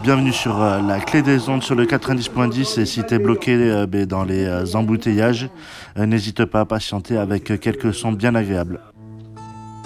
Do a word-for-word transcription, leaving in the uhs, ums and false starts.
bienvenue sur euh, la clé des ondes sur le quatre-vingt-dix point dix et si t'es bloqué euh, ben, dans les euh, embouteillages, euh, n'hésite pas à patienter avec euh, quelques sons bien agréables.